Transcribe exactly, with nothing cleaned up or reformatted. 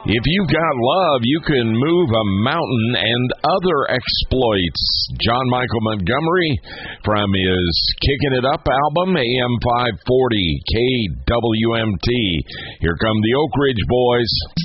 If you've got love, you can move a mountain and other exploits. John Michael Montgomery from his Kicking It Up album, A M five forty K W M T. Here come the Oak Ridge Boys.